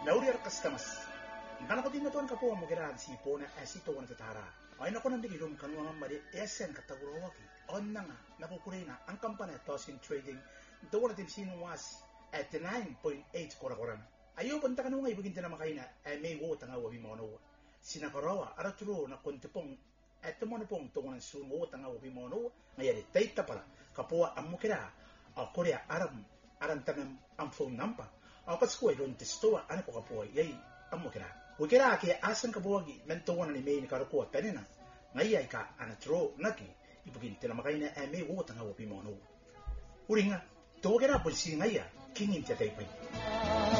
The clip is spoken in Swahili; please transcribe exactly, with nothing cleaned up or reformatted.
nauriar customers ngana ko dinna ton kapo mo geraan si pona asito wana tatara ay nako nandi gilum kanwa mari esen katagurowaki onna nga nakukurina ang kampanya Tosin Trading do na tin was at nine point eight korakoran ayo banta kanwa ibigin tin makaina ay may wo tanga wabi mo no sinakarawa araturo na kontepong at mo pong tungan sumo tanga wabi mo no ngayari tayta pala kapua amukira a korea aram aram tanam ang phone number ako ko idon testoa ana ko kapua yai amukira wikira ke asan kabuagi mentuwan ni may ni karuko tanina ngayay ka anatro naki ibugin tila makaina ay may wo tanga wabi mo no uringa to wikira polisi ngaya kingin tatay pay